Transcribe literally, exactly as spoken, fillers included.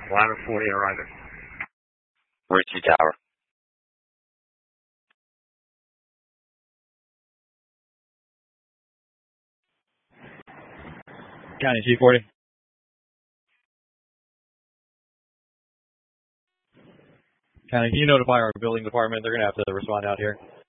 eleven forty arriving. Richie Tower. County G forty. County, can you notify our building department? They're going to have to respond out here.